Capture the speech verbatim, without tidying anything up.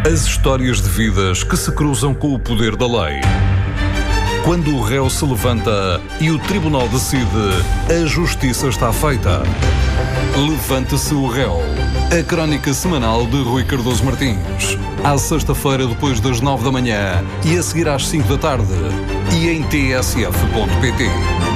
As histórias de vidas que se cruzam com o poder da lei. Quando o réu se levanta e o tribunal decide, a justiça está feita. Levante-se o réu. A crónica semanal de Rui Cardoso Martins. À sexta-feira, depois das nove da manhã e a seguir às cinco da tarde. E em T S F ponto pt.